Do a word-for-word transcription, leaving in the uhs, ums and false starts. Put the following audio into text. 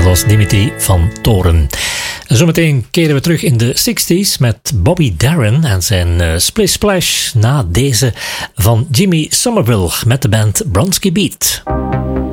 was Dimitri van Toren. Zometeen keren we terug in de zestig's met Bobby Darin en zijn uh, Splish Splash na deze van Jimmy Somerville met de band Bronski Beat.